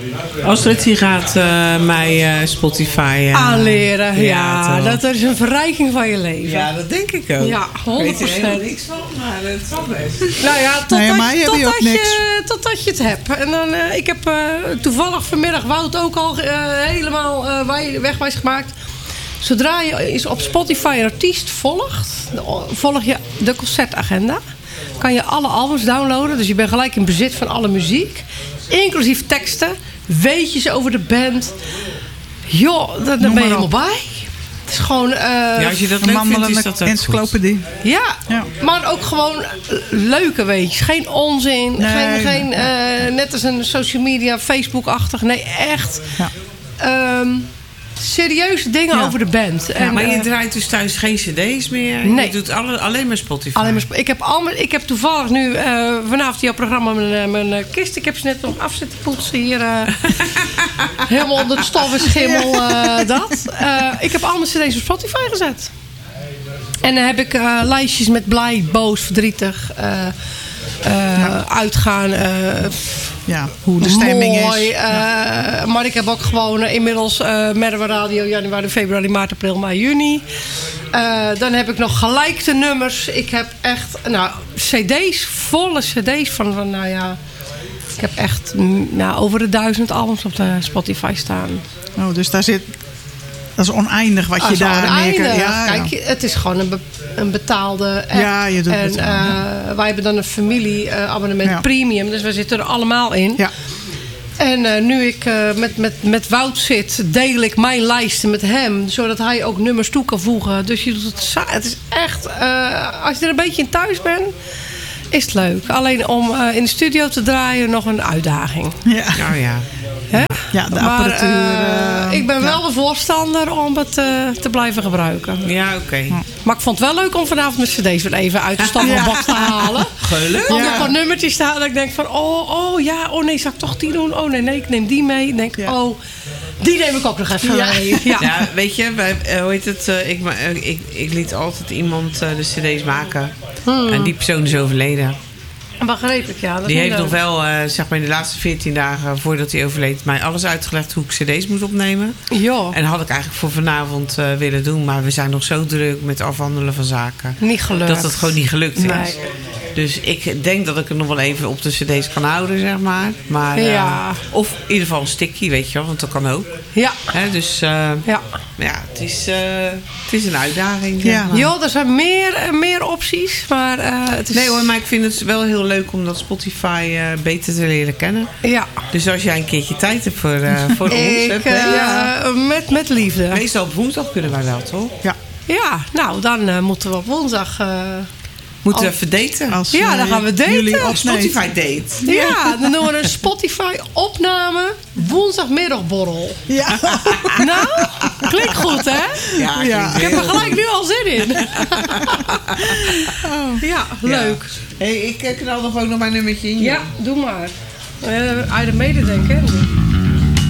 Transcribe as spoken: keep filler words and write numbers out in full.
Astrid die gaat uh, mij uh, Spotify uh, aanleren. Ja, ja dat is een verrijking van je leven. Ja, dat denk ik ook. Ja, honderd procent. Ik weet er helemaal niks van, maar het zal best. Nou ja, totdat, nee, maar je, totdat, je, je, totdat je het hebt. En dan, uh, ik heb uh, toevallig vanmiddag Wout ook al uh, helemaal uh, wegwijs gemaakt. Zodra je is op Spotify een artiest volgt, volg je de concertagenda. Kan je alle albums downloaden. Dus je bent gelijk in bezit van alle muziek. Inclusief teksten. Weetjes over de band. Joh, daar ben je helemaal bij. Het is gewoon... Uh, ja, als je dat leuk vindt, is dat ook encyclopedie. Ja, ja, maar ook gewoon leuke weetjes. Geen onzin. Nee, geen, geen, uh, net als een social media, Facebook-achtig. Nee, echt... Ja. Um, serieuze dingen ja. over de band. Ja, en, maar je uh, draait dus thuis geen cd's meer? Nee. Je doet alle, alleen maar Spotify? Alleen maar, ik, heb al mijn, ik heb toevallig nu uh, vanavond jouw programma mijn, mijn uh, kist. Ik heb ze net nog af zitten poetsen hier. Uh, helemaal onder de stof en schimmel. Uh, dat. Uh, ik heb al mijn cd's op Spotify gezet. En dan heb ik uh, lijstjes met blij, boos, verdrietig. Uh, uh, ja. Uitgaan. Uh, Ja, hoe de stemming mooi, is. Uh, ja. Maar ik heb ook gewoon uh, inmiddels uh, Merwe Radio, januari, februari, maart, april, mei, juni. Uh, dan heb ik nog gelijk de nummers. Ik heb echt, nou, cd's, volle cd's van, van nou ja... Ik heb echt nou, over de duizend albums op de Spotify staan. Oh, dus daar zit... Dat is oneindig wat je ah, daar neer kan. Ja, kijk, ja. Het is gewoon een, be, een betaalde app. Ja, je doet en, het. Uh, wij hebben dan een familie-abonnement uh, ja. premium. Dus we zitten er allemaal in. Ja. En uh, nu ik uh, met, met, met Wout zit, deel ik mijn lijsten met hem. Zodat hij ook nummers toe kan voegen. Dus je doet het, het is echt... Uh, als je er een beetje in thuis bent... is het leuk. Alleen om uh, in de studio te draaien nog een uitdaging. Ja. Oh ja. Hè? Ja, de maar, apparatuur. Uh, uh, ik ben ja. wel de voorstander om het uh, te blijven gebruiken. Ja, oké. Okay. Maar ik vond het wel leuk om vanavond mijn cd's weer even uit de staffelbak te halen. Gelukkig. Want ja. er gewoon nummertjes staan dat ik denk van... Oh, oh ja, oh nee, zou ik toch die doen? Oh nee, nee, ik neem die mee. Ik denk, ja. oh, die neem ik ook nog even ja. mee. Ja. ja, weet je, wij, uh, hoe heet het? Uh, ik, uh, ik, ik liet altijd iemand uh, de cd's maken. Hmm. En die persoon is overleden. Begreep ik, ja. Dat die heeft leuk. nog wel, uh, zeg maar in de laatste veertien dagen voordat hij overleed... mij alles uitgelegd hoe ik cd's moet opnemen. Ja. En dat had ik eigenlijk voor vanavond uh, willen doen. Maar we zijn nog zo druk met afhandelen van zaken. Niet gelukt. Dat het gewoon niet gelukt is. Nee. Dus ik denk dat ik het nog wel even op de cd's kan houden, zeg maar. maar uh, ja. Of in ieder geval een sticky, weet je wel. Want dat kan ook. Ja. He, dus uh, ja. ja, het is, uh, het is een uitdaging. Ja. Jo, er zijn meer, meer opties. Maar, uh, het is... Nee hoor, maar ik vind het wel heel leuk om dat Spotify uh, beter te leren kennen. Ja. Dus als jij een keertje tijd hebt voor, uh, voor ons. Ik, Heb, uh, ja. met, met liefde. Meestal op woensdag kunnen wij wel, toch? Ja. Ja, nou dan uh, moeten we op woensdag... Uh, Moeten we even daten? Als, ja, dan gaan we daten. Op Spotify date. Ja, dan doen we een Spotify opname woensdagmiddagborrel. Ja. Nou, klinkt goed, hè? Ja, ja. Ik heb er gelijk nu al zin in. Oh. Ja, leuk. Ja. Hey, ik knal nog ook nog mijn nummertje in. Ja, doe maar. Uh, uit de mededenken.